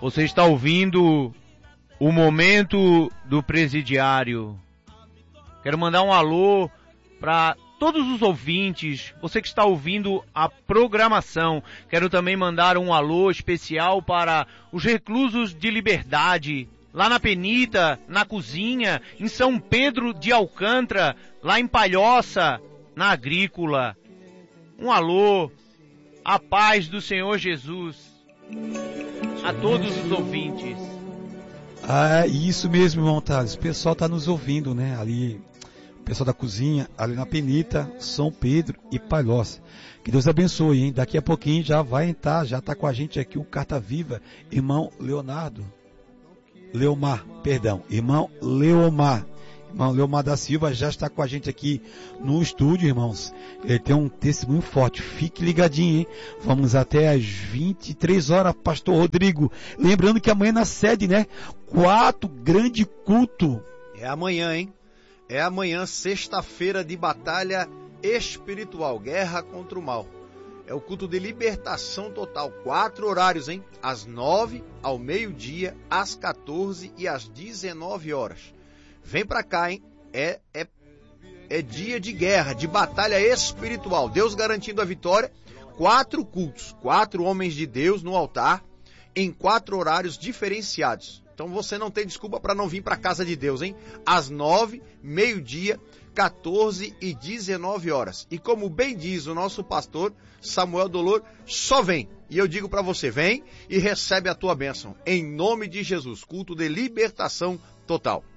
Você está ouvindo o Momento do Presidiário. Quero mandar um alô para todos os ouvintes, você que está ouvindo a programação. Quero também mandar um alô especial para os reclusos de liberdade, lá na Penita, na Cozinha, em São Pedro de Alcântara, lá em Palhoça, na Agrícola. Um alô, a paz do Senhor Jesus a todos os ouvintes. Isso mesmo, irmão Thales. O pessoal está nos ouvindo, né? Ali, o pessoal da Cozinha, ali na Penita, São Pedro e Palhoça. Que Deus abençoe, hein? Daqui a pouquinho já vai entrar, já está com a gente aqui o Carta Viva, irmão Leomar. Irmão Leomar da Silva já está com a gente aqui no estúdio, irmãos. Ele tem um testemunho forte. Fique ligadinho, hein? Vamos até às 23 horas, Pastor Rodrigo. Lembrando que amanhã na sede, né? 4 grande culto. É amanhã, hein? É amanhã, sexta-feira de batalha espiritual, guerra contra o mal. É o culto de libertação total. 4 horários, hein? Às 9, ao meio-dia, às 14 e às 19 horas. Vem pra cá, hein? É dia de guerra, de batalha espiritual. Deus garantindo a vitória. 4 cultos, 4 homens de Deus no altar, em 4 horários diferenciados. Então você não tem desculpa para não vir pra casa de Deus, hein? Às 9, meio-dia, 14 e 19 horas. E como bem diz o nosso pastor Samuel Dolor, só vem. E eu digo para você, vem e recebe a tua bênção. Em nome de Jesus, culto de libertação total.